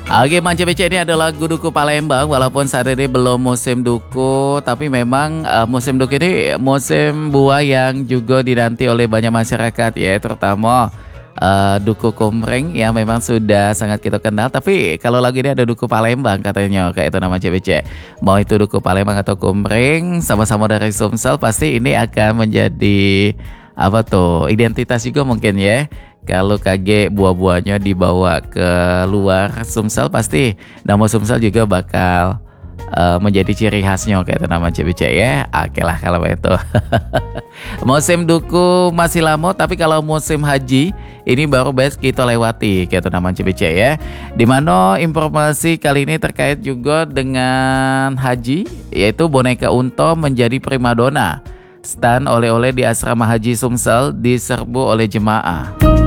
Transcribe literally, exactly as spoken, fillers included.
Oke, Manca B C ini adalah lagu Duku Palembang. Walaupun saat ini belum musim duku, tapi memang uh, musim duku ini musim buah yang juga dinanti oleh banyak masyarakat ya, terutama uh, Duku Kumring yang memang sudah sangat kita kenal. Tapi kalau lagu ini ada Duku Palembang katanya, kayak itu nama C B C. Mau itu Duku Palembang atau Kumring, sama-sama dari Sumsel, pasti ini akan menjadi apa tuh, identitas juga mungkin ya. Kalau K G buah-buahnya dibawa ke luar Sumsel, pasti nama Sumsel juga bakal uh, menjadi ciri khasnya kayak itu nama C B C ya. Oke lah kalau itu. Musim duku masih lama, tapi kalau musim haji ini baru best kita lewati kayak itu nama C B C ya. Dimana informasi kali ini terkait juga dengan haji, yaitu boneka Unto menjadi primadona. Stan oleh-oleh di asrama haji Sumsel diserbu oleh jemaah.